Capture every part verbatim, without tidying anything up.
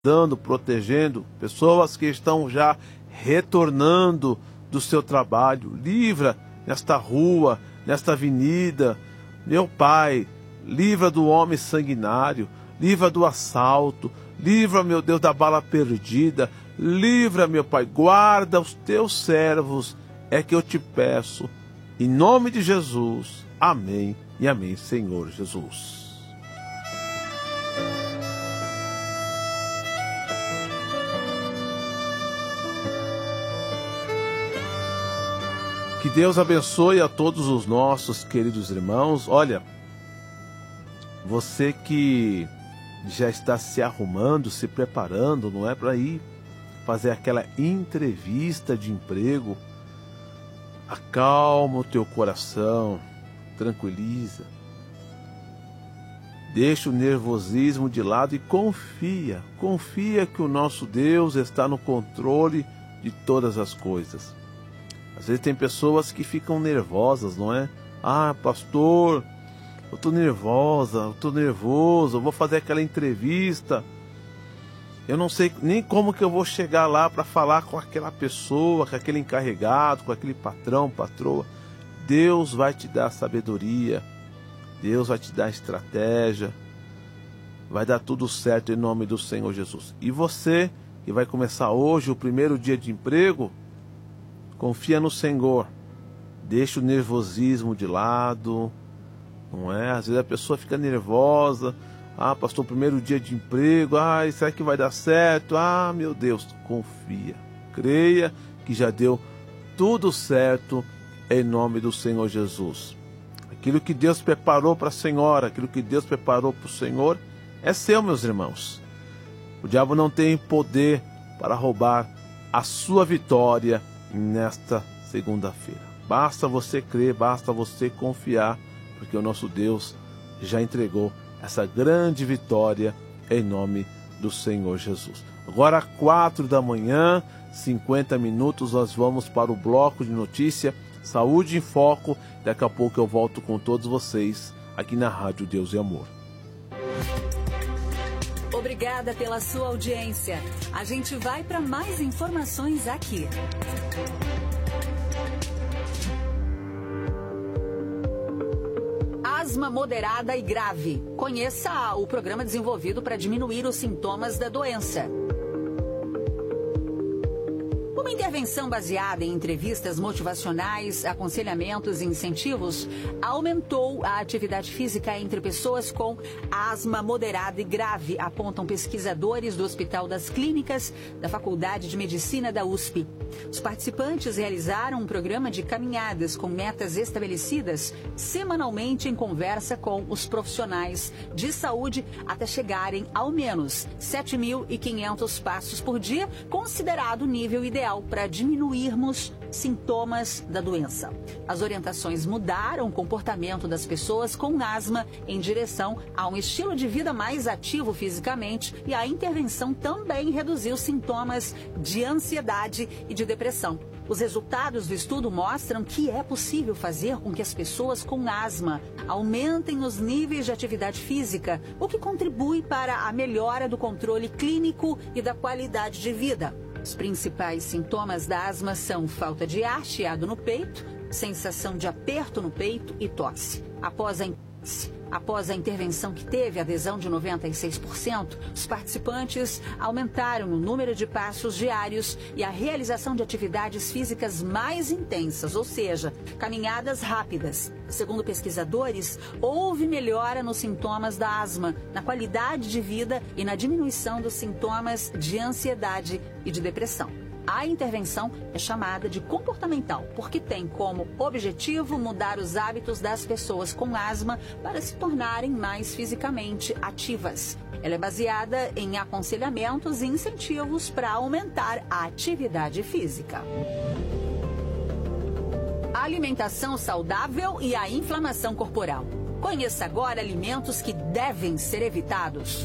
dando, protegendo, pessoas que estão já retornando do seu trabalho. Livra nesta rua, nesta avenida, meu Pai, livra do homem sanguinário, livra do assalto, livra, meu Deus, da bala perdida, livra, meu Pai, guarda os teus servos, é que eu te peço, em nome de Jesus, amém e amém, Senhor Jesus. Que Deus abençoe a todos os nossos queridos irmãos. Olha, você que já está se arrumando, se preparando, não é, para ir fazer aquela entrevista de emprego, acalma o teu coração, tranquiliza, deixa o nervosismo de lado e confia, confia que o nosso Deus está no controle de todas as coisas. Às vezes tem pessoas que ficam nervosas, não é? Ah, pastor, eu estou nervosa, eu estou nervoso, eu vou fazer aquela entrevista. Eu não sei nem como que eu vou chegar lá para falar com aquela pessoa, com aquele encarregado, com aquele patrão, patroa. Deus vai te dar sabedoria, Deus vai te dar estratégia, vai dar tudo certo em nome do Senhor Jesus. E você que vai começar hoje o primeiro dia de emprego, confia no Senhor, deixa o nervosismo de lado, não é? Às vezes a pessoa fica nervosa, ah, pastor, primeiro dia de emprego, ah, será que vai dar certo? Ah, meu Deus, confia, creia que já deu tudo certo em nome do Senhor Jesus. Aquilo que Deus preparou para a senhora, aquilo que Deus preparou para o Senhor, é seu, meus irmãos. O diabo não tem poder para roubar a sua vitória nesta segunda-feira. Basta você crer, basta você confiar, porque o nosso Deus já entregou essa grande vitória em nome do Senhor Jesus. Agora, às quatro da manhã, cinquenta minutos, nós vamos para o bloco de notícia Saúde em Foco. Daqui a pouco eu volto com todos vocês aqui na Rádio Deus e Amor. Obrigada pela sua audiência. A gente vai para mais informações aqui. Asma moderada e grave. Conheça o programa desenvolvido para diminuir os sintomas da doença. Uma intervenção baseada em entrevistas motivacionais, aconselhamentos e incentivos aumentou a atividade física entre pessoas com asma moderada e grave, apontam pesquisadores do Hospital das Clínicas da Faculdade de Medicina da U S P. Os participantes realizaram um programa de caminhadas com metas estabelecidas semanalmente em conversa com os profissionais de saúde até chegarem ao menos sete mil e quinhentos passos por dia, considerado o nível ideal para diminuirmos sintomas da doença. As orientações mudaram o comportamento das pessoas com asma em direção a um estilo de vida mais ativo fisicamente, e a intervenção também reduziu sintomas de ansiedade e de depressão. Os resultados do estudo mostram que é possível fazer com que as pessoas com asma aumentem os níveis de atividade física, o que contribui para a melhora do controle clínico e da qualidade de vida. Os principais sintomas da asma são falta de ar, chiado no peito, sensação de aperto no peito e tosse. Após a, após a intervenção, que teve adesão de noventa e seis por cento, os participantes aumentaram o número de passos diários e a realização de atividades físicas mais intensas, ou seja, caminhadas rápidas. Segundo pesquisadores, houve melhora nos sintomas da asma, na qualidade de vida e na diminuição dos sintomas de ansiedade e de depressão. A intervenção é chamada de comportamental, porque tem como objetivo mudar os hábitos das pessoas com asma para se tornarem mais fisicamente ativas. Ela é baseada em aconselhamentos e incentivos para aumentar a atividade física. A alimentação saudável e a inflamação corporal. Conheça agora alimentos que devem ser evitados.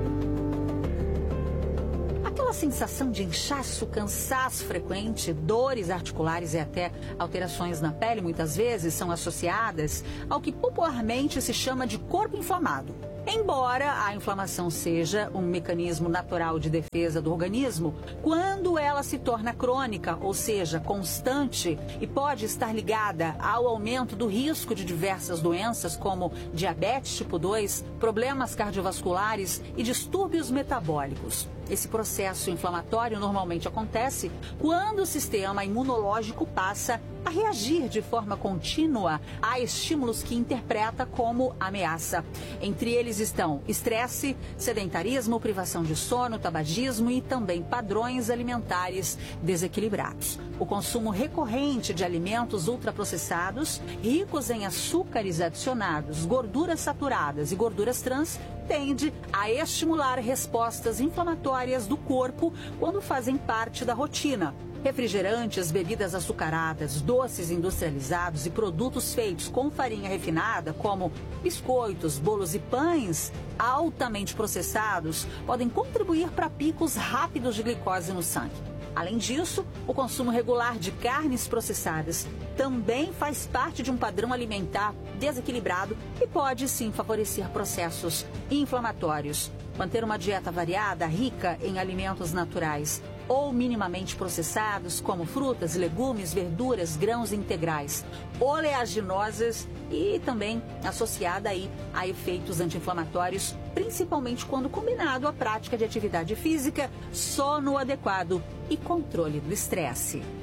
Aquela sensação de inchaço, cansaço frequente, dores articulares e até alterações na pele muitas vezes são associadas ao que popularmente se chama de corpo inflamado. Embora a inflamação seja um mecanismo natural de defesa do organismo, quando ela se torna crônica, ou seja, constante, e pode estar ligada ao aumento do risco de diversas doenças como diabetes tipo dois, problemas cardiovasculares e distúrbios metabólicos. Esse processo inflamatório normalmente acontece quando o sistema imunológico passa a reagir de forma contínua a estímulos que interpreta como ameaça. Entre eles estão estresse, sedentarismo, privação de sono, tabagismo e também padrões alimentares desequilibrados. O consumo recorrente de alimentos ultraprocessados, ricos em açúcares adicionados, gorduras saturadas e gorduras trans, tende a estimular respostas inflamatórias do corpo quando fazem parte da rotina. Refrigerantes, bebidas açucaradas, doces industrializados e produtos feitos com farinha refinada, como biscoitos, bolos e pães altamente processados, podem contribuir para picos rápidos de glicose no sangue. Além disso, o consumo regular de carnes processadas também faz parte de um padrão alimentar desequilibrado e pode sim favorecer processos inflamatórios. Manter uma dieta variada, rica em alimentos naturais ou minimamente processados, como frutas, legumes, verduras, grãos integrais, oleaginosas e também associada aí a efeitos anti-inflamatórios, principalmente quando combinado à prática de atividade física, sono adequado e controle do estresse.